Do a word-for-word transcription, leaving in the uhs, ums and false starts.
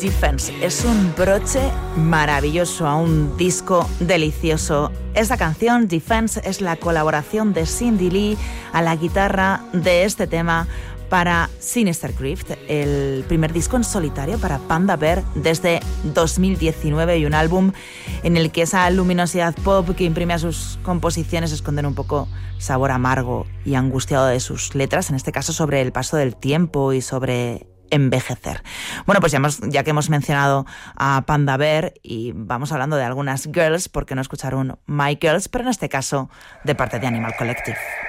Defense. Es un broche maravilloso a un disco delicioso. Esta canción, Defense, es la colaboración de Cindy Lee a la guitarra de este tema para Sinister Grift, el primer disco en solitario para Panda Bear desde dos mil diecinueve, y un álbum en el que esa luminosidad pop que imprime a sus composiciones esconden un poco sabor amargo y angustiado de sus letras, en este caso sobre el paso del tiempo y sobre envejecer. Bueno, pues ya, hemos, ya que hemos mencionado a Panda Bear y vamos hablando de algunas girls, ¿por qué no escuchar un My Girls? Pero en este caso de parte de Animal Collective.